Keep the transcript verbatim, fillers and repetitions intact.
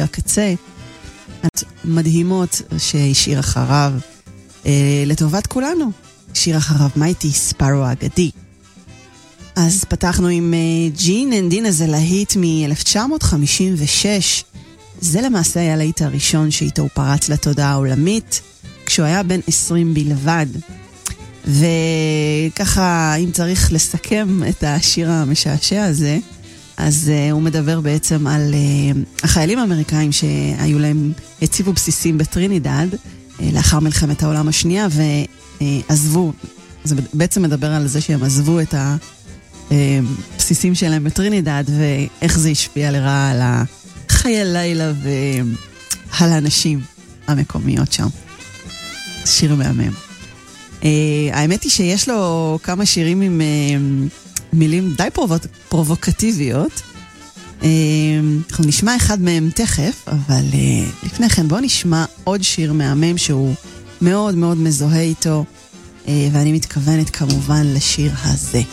הקצה, מדהימות שהשאיר אחריו, אה, לטובת כולנו. השאיר אחריו מייטי ספארו האגדי. אז פתחנו עם ג'ין אנד דינה, זה להיט מ-אלף תשע מאות חמישים ושש. זה למעשה היה להיט הראשון שאיתו הוא פרץ לתודעה העולמית, כשהוא היה בן עשרים בלבד. וככה, אם צריך לסכם את השיר המשעשע הזה, אז uh, הוא מדבר בעצם על uh, החיילים האמריקאים שהיו להם, הציבו בסיסים בטרינידד, uh, לאחר מלחמת העולם השנייה, ועזבו, זה בעצם מדבר על זה שהם עזבו את הבסיסים שלהם בטרינידד, ואיך זה השפיע לרעה על חיי הלילה ועל האנשים המקומיות שם. שיר מהמם. Uh, האמת היא שיש לו כמה שירים עם uh, מילים די פרובוק, פרובוקטיביות. Uh, אנחנו נשמע אחד מהם תכף, אבל uh, לפני כן בואו נשמע עוד שיר מהמם שהוא מאוד מאוד מזוהה איתו, uh, ואני מתכוונת כמובן לשיר הזה.